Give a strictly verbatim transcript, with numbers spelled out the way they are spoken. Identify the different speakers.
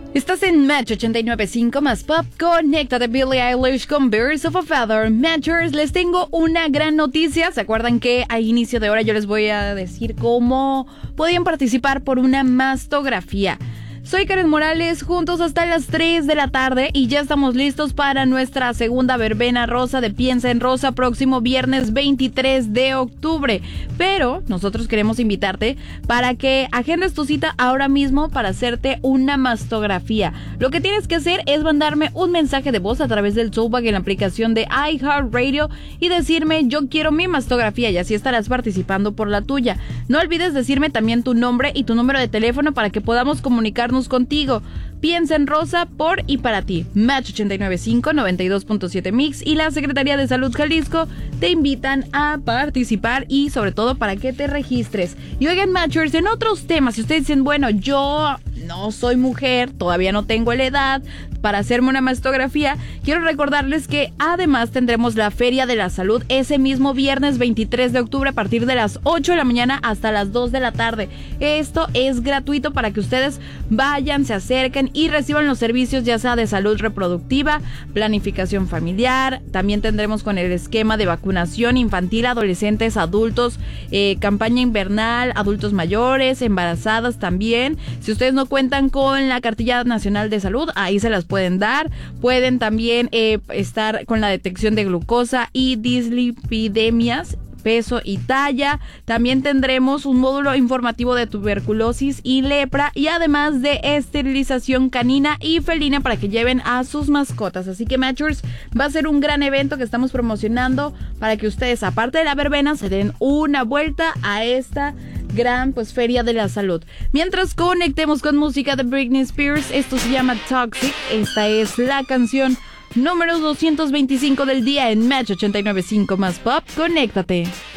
Speaker 1: Estás en Match ochenta y nueve punto cinco más Pop. Conéctate, Billie Eilish con Birds of a Feather. Matchers, les tengo una gran noticia. ¿Se acuerdan que a inicio de hora yo les voy a decir cómo podían participar por una mastografía? Soy Karen Morales, juntos hasta las tres de la tarde y ya estamos listos para nuestra segunda verbena rosa de Piensa en Rosa, próximo viernes veintitrés de octubre. Pero nosotros queremos invitarte para que agendes tu cita ahora mismo para hacerte una mastografía. Lo que tienes que hacer es mandarme un mensaje de voz a través del Soulbag en la aplicación de iHeartRadio y decirme yo quiero mi mastografía, y así estarás participando por la tuya. No olvides decirme también tu nombre y tu número de teléfono para que podamos comunicarnos contigo. Piensa en Rosa, por y para ti. Match ochenta y nueve punto cinco, noventa y dos punto siete Mix y la Secretaría de Salud Jalisco te invitan a participar y sobre todo para que te registres. Y oigan, Matchers, en otros temas, si ustedes dicen, bueno, yo no soy mujer, todavía no tengo la edad para hacerme una mastografía, quiero recordarles que además tendremos la Feria de la Salud ese mismo viernes veintitrés de octubre a partir de las ocho de la mañana hasta las dos de la tarde. Esto es gratuito para que ustedes vayan, se acerquen y reciban los servicios ya sea de salud reproductiva, planificación familiar. También tendremos con el esquema de vacunación infantil, adolescentes, adultos, eh, campaña invernal, adultos mayores, embarazadas también. Si ustedes no cuentan con la cartilla nacional de salud, ahí se las pueden dar. Pueden también eh, estar con la detección de glucosa y dislipidemias, peso y talla. También tendremos un módulo informativo de tuberculosis y lepra y además de esterilización canina y felina para que lleven a sus mascotas. Así que, Matchers, va a ser un gran evento que estamos promocionando para que ustedes, aparte de la verbena, se den una vuelta a esta gran pues feria de la salud. Mientras conectemos con música de Britney Spears, esto se llama Toxic. Esta es la canción número doscientos veinticinco del día en Match ochenta y nueve punto cinco más Pop. Conéctate.